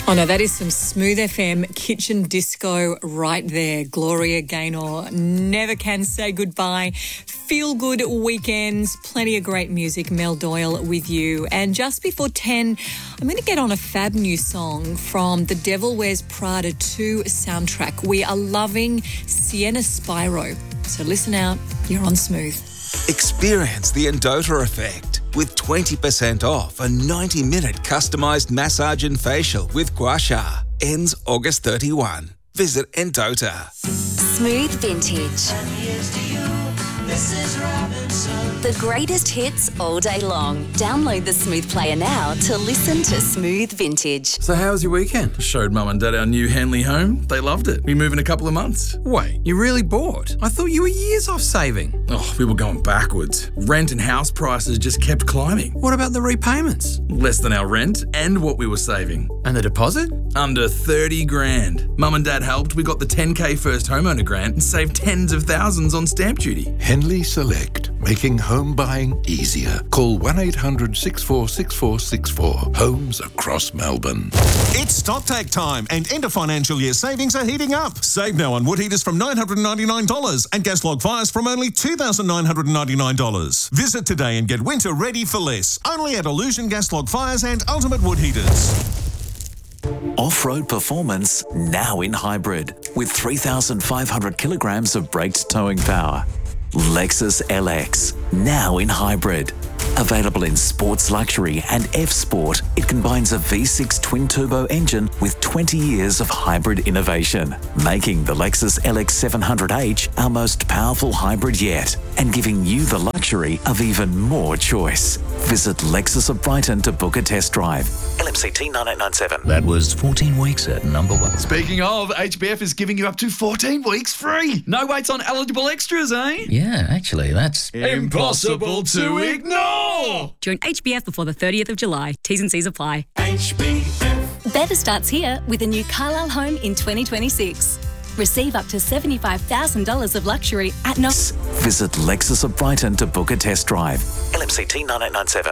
Oh no, that is some Smooth FM kitchen disco right there. Gloria Gaynor, never can say goodbye. Feel good weekends, plenty of great music. Mel Doyle with you. And just before 10, I'm going to get on a fab new song from the Devil Wears Prada 2 soundtrack. We are loving Sienna Spyro. So listen out, you're on Smooth. Experience the Endota effect with 20% off a 90-minute customised massage and facial with Gua Sha. Ends August 31. Visit Endota. Smooth Vintage. The greatest hits all day long. Download the Smooth player now to listen to Smooth Vintage. So how was your weekend? Showed Mum and Dad our new Henley home. They loved it. We move in a couple of months. Wait, you really bought? I thought you were years off saving. Oh, we were going backwards. Rent and house prices just kept climbing. What about the repayments? Less than our rent and what we were saving. And the deposit? Under 30 grand. Mum and Dad helped. We got the 10K first homeowner grant and saved tens of thousands on stamp duty. Henley Select, making home buying easier. Call 1-800-646464. Homes across Melbourne. It's stocktake time and end of financial year savings are heating up. Save now on wood heaters from $999 and gas log fires from only $2,999. Visit today and get winter ready for less. Only at Illusion Gas Log Fires and Ultimate Wood Heaters. Off-road performance now in hybrid with 3,500 kilograms of braked towing power. Lexus LX, now in hybrid. Available in Sports Luxury and F-Sport, it combines a V6 twin-turbo engine with 20 years of hybrid innovation, making the Lexus LX 700H our most powerful hybrid yet, and giving you the luxury of even more choice. Visit Lexus of Brighton to book a test drive. LMCT 9897. That was 14 weeks at number one. Speaking of, HBF is giving you up to 14 weeks free. No waits on eligible extras, eh? Yeah, actually, that's impossible to ignore. Join HBF before the 30th of July. T's and C's apply. HBF. Better starts here with a new Carlisle home in 2026. Receive up to $75,000 of luxury at no... Visit Lexus of Brighton to book a test drive. LMCT 9897.